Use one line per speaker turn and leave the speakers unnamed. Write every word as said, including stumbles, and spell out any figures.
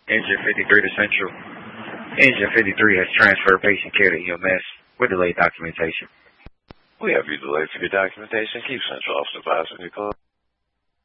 Engine fifty-three to Central. Engine fifty-three has transferred patient care to E M S with delayed documentation.
We have you delayed for your documentation. Keep Central Officer advised when you call.